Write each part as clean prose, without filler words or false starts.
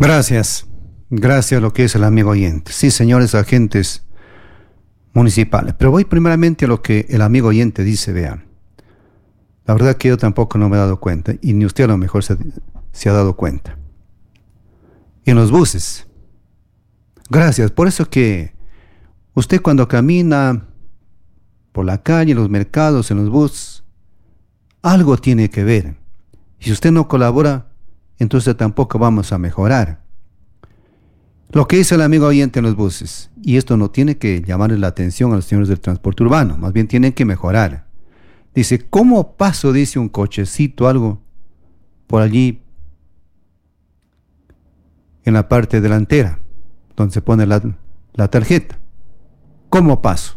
Gracias. Gracias a lo que es el amigo oyente. Sí, señores agentes municipales. Pero voy primeramente a lo que el amigo oyente dice, vean. La verdad que yo tampoco no me he dado cuenta, y ni usted a lo mejor se ha dado cuenta. En los buses. Gracias. Por eso que usted cuando camina por la calle, en los mercados, en los buses, algo tiene que ver. Si usted no colabora, entonces tampoco vamos a mejorar. Lo que dice el amigo oyente en los buses, y esto no tiene que llamarle la atención a los señores del transporte urbano, más bien tienen que mejorar. Dice, ¿cómo paso, dice, un cochecito, algo, por allí, en la parte delantera, donde se pone la tarjeta? ¿Cómo paso?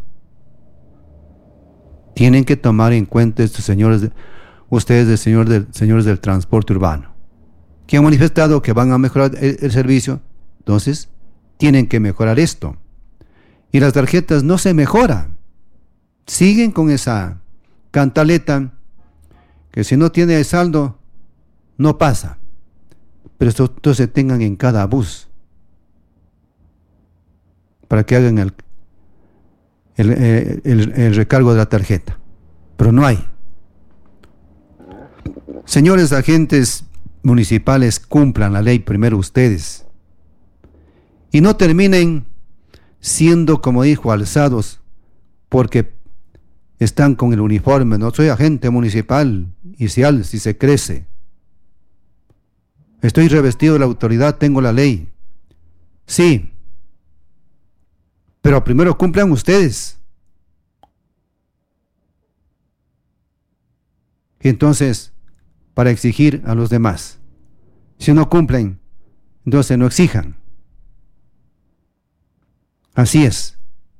Tienen que tomar en cuenta estos señores, ustedes, señores del transporte urbano, que han manifestado que van a mejorar el servicio. Entonces, tienen que mejorar esto. Y las tarjetas no se mejoran. Siguen con esa cantaleta que si no tiene saldo, no pasa. Pero entonces tengan en cada bus para que hagan el recargo de la tarjeta. Pero no hay. Señores agentes municipales, cumplan la ley primero ustedes. Y no terminen siendo, como dijo, alzados porque están con el uniforme. No soy agente municipal y si se crece. Estoy revestido de la autoridad, tengo la ley. Sí, pero primero cumplan ustedes. Y entonces, para exigir a los demás. Si no cumplen, entonces no exijan. Así es.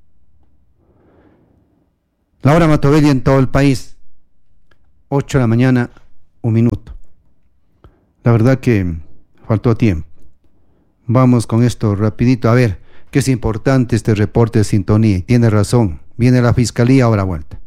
La hora Matovelli en todo el país, 8 de la mañana, 1 minuto. La verdad que faltó tiempo. Vamos con esto rapidito, a ver, que es importante este reporte de sintonía. Tiene razón, viene la Fiscalía ahora vuelta.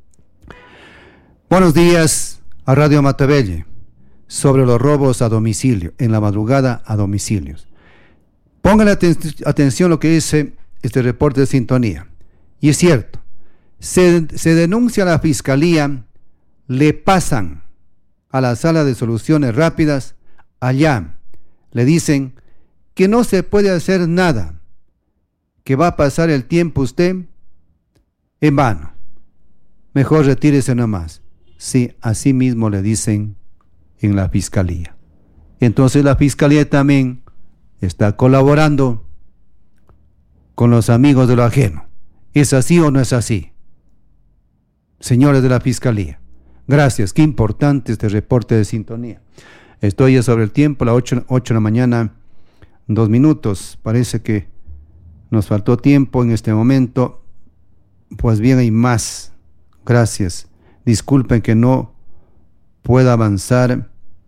Buenos días a Radio Matovelli, sobre los robos a domicilio, en la madrugada a domicilios. Pónganle atención a lo que dice este reporte de sintonía. Y es cierto, se denuncia a la Fiscalía, le pasan a la sala de soluciones rápidas, allá le dicen que no se puede hacer nada, que va a pasar el tiempo usted en vano, mejor retírese nomás. Sí, así mismo le dicen en la Fiscalía. Entonces la Fiscalía también está colaborando con los amigos de lo ajeno. ¿Es así o no es así? Señores de la Fiscalía, gracias, qué importante este reporte de sintonía. Estoy ya sobre el tiempo, las 8 de la mañana, 2 minutos. Parece que nos faltó tiempo en este momento. Pues bien, hay más. Gracias. Disculpen que no pueda avanzar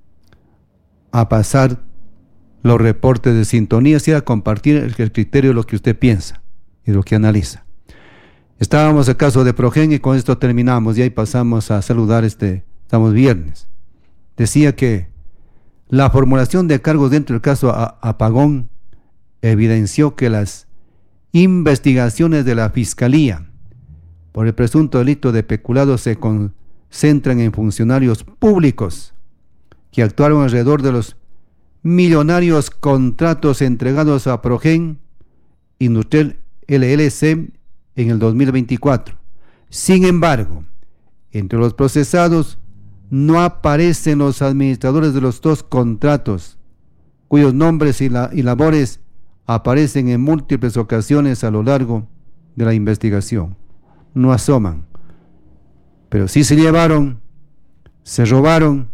a pasar los reportes de sintonía, y a compartir el criterio de lo que usted piensa y de lo que analiza. Estábamos el caso de Progen y con esto terminamos y ahí pasamos a saludar estamos viernes. Decía que la formulación de cargos dentro del caso Apagón evidenció que las investigaciones de la Fiscalía por el presunto delito de peculado se concentran en funcionarios públicos que actuaron alrededor de los millonarios contratos entregados a Progen Industrial LLC en el 2024. Sin embargo, entre los procesados no aparecen los administradores de los 2 contratos, cuyos nombres y labores aparecen en múltiples ocasiones a lo largo de la investigación. No asoman, pero sí se robaron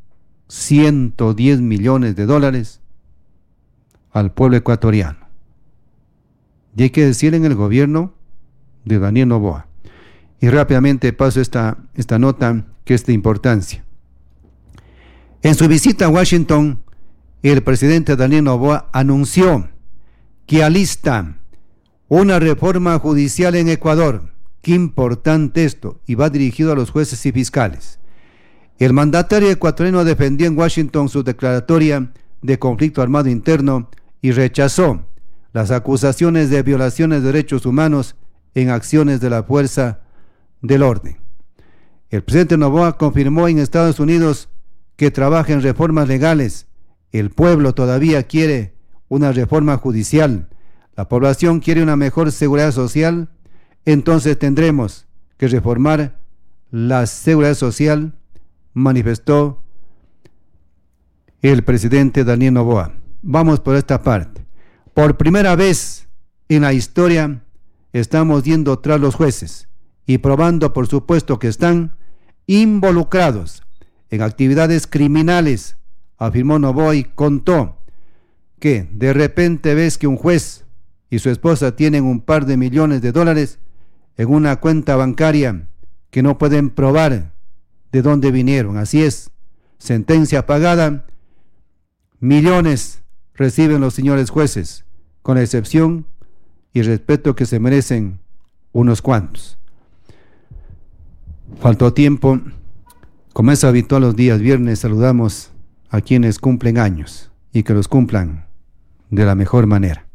110 millones de dólares al pueblo ecuatoriano. Y hay que decir en el gobierno de Daniel Noboa. Y rápidamente paso esta nota que es de importancia. En su visita a Washington, el presidente Daniel Noboa anunció que alista una reforma judicial en Ecuador. Qué importante esto, y va dirigido a los jueces y fiscales. El mandatario ecuatoriano defendió en Washington su declaratoria de conflicto armado interno y rechazó las acusaciones de violaciones de derechos humanos en acciones de la fuerza del orden. El presidente Noboa confirmó en Estados Unidos que trabaja en reformas legales. El pueblo todavía quiere una reforma judicial. La población quiere una mejor seguridad social. Entonces tendremos que reformar la seguridad social, manifestó el presidente Daniel Noboa. Vamos por esta parte. Por primera vez en la historia estamos yendo tras los jueces y probando, por supuesto, que están involucrados en actividades criminales, afirmó Noboa, y contó que de repente ves que un juez y su esposa tienen un par de millones de dólares en una cuenta bancaria que no pueden probar de dónde vinieron. Así es, sentencia pagada, millones reciben los señores jueces, con la excepción y respeto que se merecen unos cuantos. Faltó tiempo. Como es habitual los días viernes, saludamos a quienes cumplen años y que los cumplan de la mejor manera.